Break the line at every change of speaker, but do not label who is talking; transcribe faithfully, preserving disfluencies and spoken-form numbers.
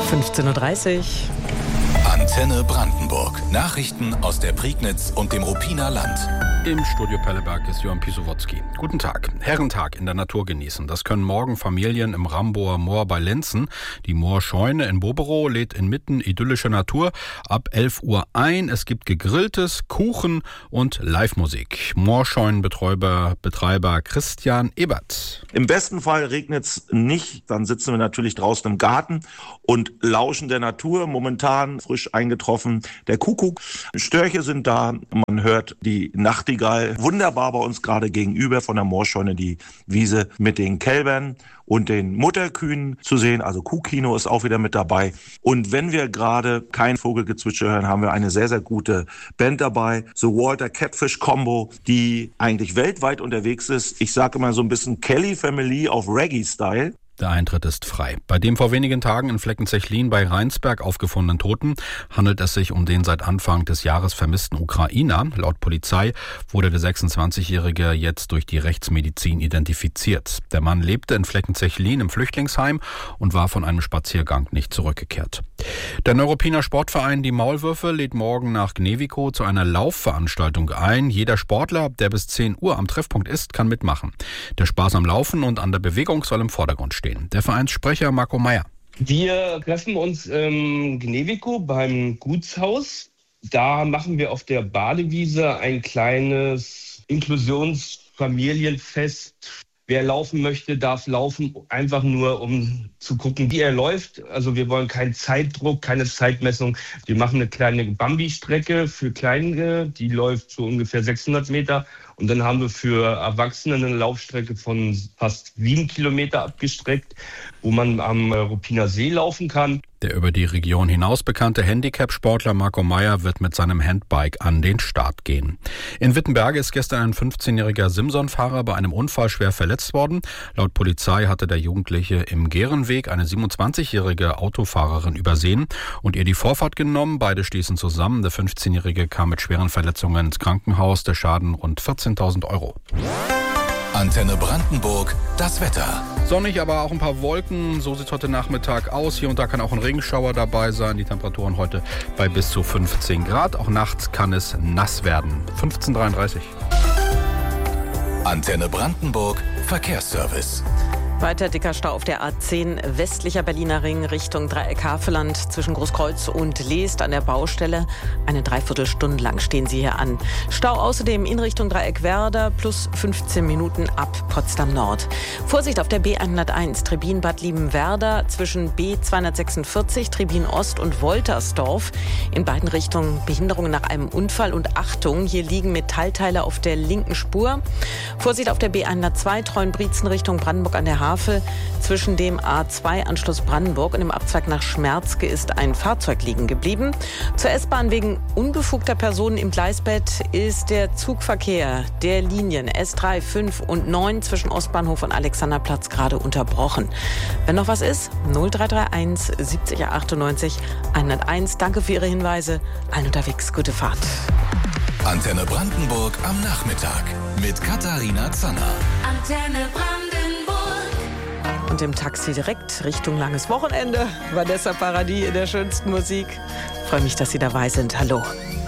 fünfzehn Uhr dreißig.
Antenne Brandenburg. Nachrichten aus der Prignitz und dem Ruppiner Land.
Im Studio Pelleberg ist Johann Pisowotzki. Guten Tag. Herrentag in der Natur genießen. Das können morgen Familien im Ramboer Moor bei Lenzen. Die Moorscheune in Boberow lädt inmitten idyllische Natur ab elf Uhr ein. Es gibt Gegrilltes, Kuchen und Live-Musik. Moorscheunenbetreiber Betreiber Christian Ebert.
Im besten Fall regnet es nicht. Dann sitzen wir natürlich draußen im Garten und lauschen der Natur. Momentan frisch eingetroffen der Kuckuck. Störche sind da. Man hört die Nachtigall wunderbar bei uns gerade gegenüber von der Moorscheune die Wiese mit den Kälbern und den Mutterkühen zu sehen. Also Kuhkino ist auch wieder mit dabei. Und wenn wir gerade kein Vogelgezwitscher hören, haben wir eine sehr, sehr gute Band dabei. The Walter Catfish Combo, die eigentlich weltweit unterwegs ist. Ich sage immer so ein bisschen Kelly Family auf Reggae-Style.
Der Eintritt ist frei. Bei dem vor wenigen Tagen in Fleckenzechlin bei Rheinsberg aufgefundenen Toten handelt es sich um den seit Anfang des Jahres vermissten Ukrainer. Laut Polizei wurde der sechsundzwanzigjährige jetzt durch die Rechtsmedizin identifiziert. Der Mann lebte in Fleckenzechlin im Flüchtlingsheim und war von einem Spaziergang nicht zurückgekehrt. Der Neuruppiner Sportverein Die Maulwürfe lädt morgen nach Gnewikow zu einer Laufveranstaltung ein. Jeder Sportler, der bis zehn Uhr am Treffpunkt ist, kann mitmachen. Der Spaß am Laufen und an der Bewegung soll im Vordergrund stehen. Der Vereinssprecher Marco Meyer.
Wir treffen uns in Gnewikow beim Gutshaus. Da machen wir auf der Badewiese ein kleines Inklusionsfamilienfest. Wer laufen möchte, darf laufen, einfach nur um zu gucken, wie er läuft. Also wir wollen keinen Zeitdruck, keine Zeitmessung. Wir machen eine kleine Bambi-Strecke für Kleine, die läuft so ungefähr sechshundert Meter. Und dann haben wir für Erwachsene eine Laufstrecke von fast sieben Kilometer abgestreckt, wo man am Ruppiner See laufen kann.
Der über die Region hinaus bekannte Handicap-Sportler Marco Meyer wird mit seinem Handbike an den Start gehen. In Wittenberge ist gestern ein fünfzehnjähriger Simson-Fahrer bei einem Unfall schwer verletzt worden. Laut Polizei hatte der Jugendliche im Gärenweg eine siebenundzwanzigjährige Autofahrerin übersehen und ihr die Vorfahrt genommen. Beide stießen zusammen. Der fünfzehnjährige kam mit schweren Verletzungen ins Krankenhaus. Der Schaden rund vierzehntausend Euro.
Antenne Brandenburg, das Wetter.
Sonnig, aber auch ein paar Wolken. So sieht heute Nachmittag aus. Hier und da kann auch ein Regenschauer dabei sein. Die Temperaturen heute bei bis zu fünfzehn Grad. Auch nachts kann es nass werden. fünfzehn Uhr dreiunddreißig.
Antenne Brandenburg, Verkehrsservice.
Weiter dicker Stau auf der A zehn westlicher Berliner Ring Richtung Dreieck-Havelland zwischen Großkreuz und Leest an der Baustelle. Eine Dreiviertelstunde lang stehen Sie hier an. Stau außerdem in Richtung Dreieck-Werder plus fünfzehn Minuten ab Potsdam Nord. Vorsicht auf der B hunderteins Trebin-Bad Liebenwerda zwischen B zweihundertsechsundvierzig Trebin Ost und Woltersdorf. In beiden Richtungen Behinderungen nach einem Unfall und Achtung, hier liegen Metallteile auf der linken Spur. Vorsicht auf der B hundertzwei Treuenbrietzen Richtung Brandenburg an der Havel. Zwischen dem A zwei Anschluss Brandenburg und dem Abzweig nach Schmerzke ist ein Fahrzeug liegen geblieben. Zur S-Bahn wegen unbefugter Personen im Gleisbett ist der Zugverkehr der Linien S drei, fünf und neun zwischen Ostbahnhof und Alexanderplatz gerade unterbrochen. Wenn noch was ist, null drei drei eins siebzig achtundneunzig hunderteins. Danke für Ihre Hinweise. Allen unterwegs, gute Fahrt.
Antenne Brandenburg am Nachmittag mit Katharina Zanner.
Antenne Brandenburg.
Und im Taxi direkt Richtung langes Wochenende. Vanessa Paradis in der schönsten Musik. Ich freue mich, dass Sie dabei sind. Hallo.